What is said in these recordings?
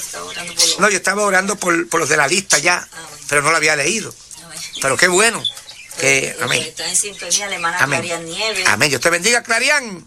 estaba orando por los... No, yo estaba orando por los de la lista ya, pero no lo había leído. Pero qué bueno. Que, amén. Está en sintonía la hermana Amén. Clarian Nieves. Amén. Dios te bendiga, Clarian.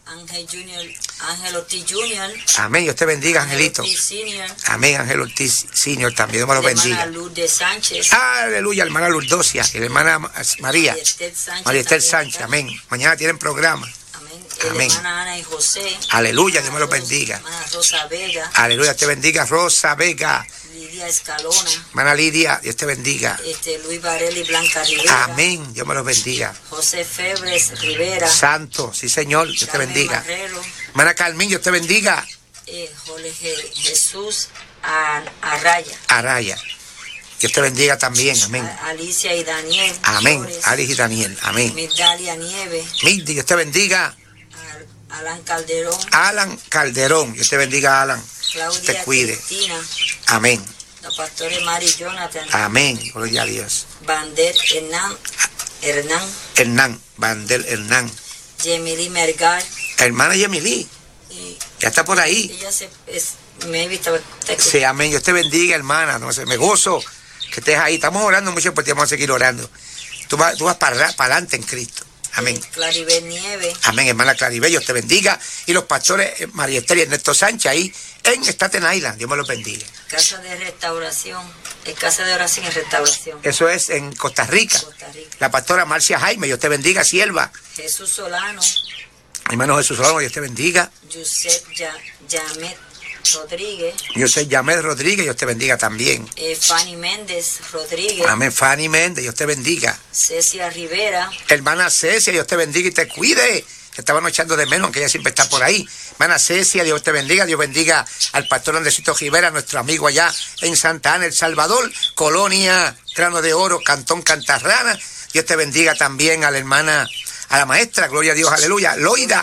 Ángel Ortiz Jr. Amén. Dios te bendiga, Angelito. Ortiz Senior. Amén. Ángel Ortiz Senior también. Dios me lo La bendiga. hermana Lourdes Sánchez. Aleluya, hermana Lourdosia y la hermana María. María Esther Sánchez. Está. Amén. Mañana tienen programa. Amén. Amén. La hermana Ana y José. Aleluya, Dios me lo bendiga. Hermana Rosa Vega. Aleluya, te bendiga, Rosa Vega. Lidia Escalona. Hermana Lidia, Dios te bendiga. Luis Varela y Blanca Rivera. Amén, Dios me los bendiga. José Febres Rivera. Santo, sí Señor, Dios te Carmen bendiga. Marrero. Hermana Carmen, Dios te bendiga. Jorge Jesús Arraya. Araya, Dios te bendiga también, amén. Alicia y Daniel. Amén, Flores. Alice y Daniel, amén. Migdalia Nieves. Mildy, Dios te bendiga. Alan Calderón. Alan Calderón, Dios te bendiga, Alan. Claudia Te cuide. Cristina. Amén, La pastora Mari Jonathan. amén, gloria a Dios. Bander Hernán. Hernán, Bandel Hernán. Yemili Mergal. Hermana Yemilí, Y ya está por ahí. ella me he visto. Sí, amén, Dios te bendiga, hermana. No sé, me gozo que estés ahí. Estamos orando mucho, pues vamos a seguir orando. Tú vas para adelante en Cristo. Amén. Claribel Nieves. Amén, hermana Claribel, Dios te bendiga. Y los pastores María Esther y Ernesto Sánchez ahí en Staten Island, Dios me los bendiga. Casa de Restauración. Casa de Oración y Restauración. Eso es en Costa Rica. Costa Rica. La pastora Marcia Jaime, Dios te bendiga, sierva. Jesús Solano. Hermano Jesús Solano, Dios te bendiga. Yusef Yamet Rodríguez. Yo soy Yamed Rodríguez, Dios te bendiga también. Fanny Méndez Rodríguez. Amén, Fanny Méndez, Dios te bendiga. Cecia Rivera. Hermana Cecia, Dios te bendiga y te cuide. Que estaban echando de menos, aunque ella siempre está por ahí. Hermana Cecia, Dios te bendiga. Dios bendiga al pastor Andresito Rivera, nuestro amigo allá en Santa Ana, El Salvador, Colonia, Grano de Oro, Cantón Cantarrana. Dios te bendiga también a la hermana, a la maestra, gloria a Dios, aleluya, Loida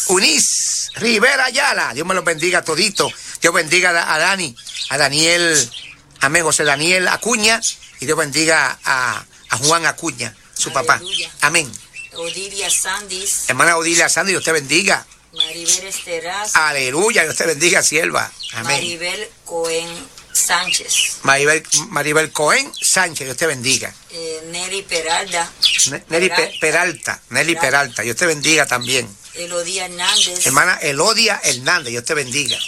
Uniz Rivera Ayala. Dios me los bendiga todito. Dios bendiga a Dani, a Daniel, amén, José Daniel Acuña. Y Dios bendiga a Juan Acuña, su papá. Amén. Odilia Sandis. Hermana Odilia Sandy, Dios te bendiga. Maribel Esteraz. Aleluya, Dios te bendiga, sierva. Amén. Maribel Cohen Sánchez. Maribel Cohen Sánchez, Dios te bendiga. Nelly Peralta. Nelly Peralta, Dios te bendiga también. Elodia Hernández. Hermana Elodia Hernández, Dios te bendiga.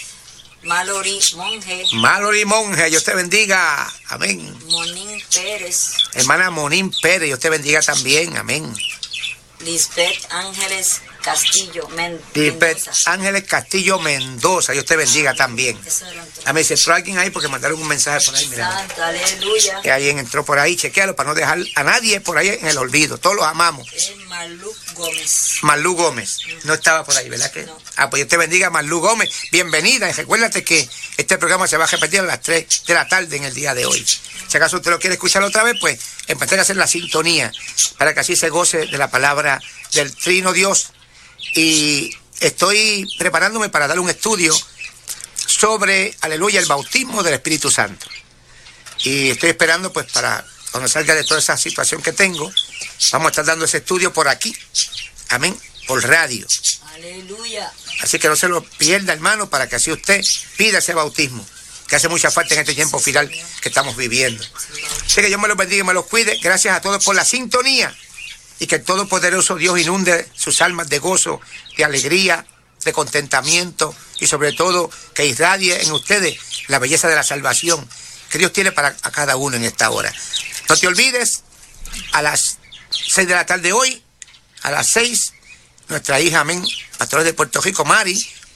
Mallory Monge, Dios te bendiga. Amén. Monín Pérez. Hermana Monín Pérez, Dios te bendiga también. Amén. Lisbeth Ángeles Castillo Lisbeth Mendoza. Ángeles Castillo Mendoza, Dios te bendiga también. Amén. Si entró alguien ahí porque mandaron un mensaje por ahí. Mira. Santa, aleluya. Que alguien entró por ahí, chequéalo para no dejar a nadie por ahí en el olvido. Todos los amamos. Es Marlú Gómez. Marlú Gómez, no estaba por ahí, ¿verdad que? No. Pues Dios te bendiga, Marlú Gómez, bienvenida, y recuérdate que este programa se va a repetir a las 3 de la tarde en el día de hoy. Si acaso usted lo quiere escuchar otra vez, pues empezar a hacer la sintonía, para que así se goce de la palabra del Trino Dios. Y estoy preparándome para dar un estudio sobre, aleluya, el bautismo del Espíritu Santo. Y estoy esperando, pues, para cuando salga de toda esa situación que tengo, vamos a estar dando ese estudio por aquí. Amén. Por radio. Aleluya. Así que no se lo pierda, hermano, para que así usted pida ese bautismo, que hace mucha falta en este tiempo final que estamos viviendo. Así que Dios me los bendiga y me los cuide. Gracias a todos por la sintonía. Y que el Todopoderoso Dios inunde sus almas de gozo, de alegría, de contentamiento y sobre todo que irradie en ustedes la belleza de la salvación que Dios tiene para a cada uno en esta hora. No te olvides, a las 6 de la tarde hoy, a las 6, nuestra hija, amén, pastora de Puerto Rico, Mari,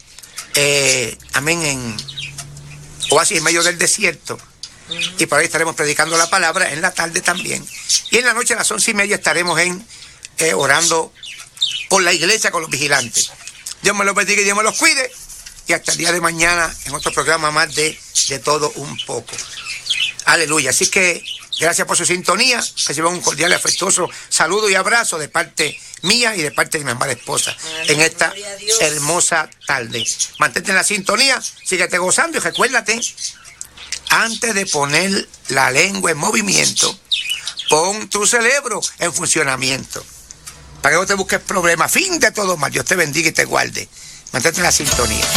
amén, en Oasis en medio del desierto. Y por ahí estaremos predicando la palabra en la tarde también. Y en la noche a las 11:30 estaremos orando por la iglesia con los vigilantes. Dios me los bendiga y Dios me los cuide. Y hasta el día de mañana en otro programa más de todo un poco. Aleluya. Así que gracias por su sintonía. Reciban un cordial y afectuoso saludo y abrazo de parte mía y de parte de mi amada esposa en esta hermosa tarde. Mantente en la sintonía, síguete gozando y recuérdate, antes de poner la lengua en movimiento, pon tu cerebro en funcionamiento. Para que no te busques problemas. Fin de todo mal. Dios te bendiga y te guarde. Mantente en la sintonía.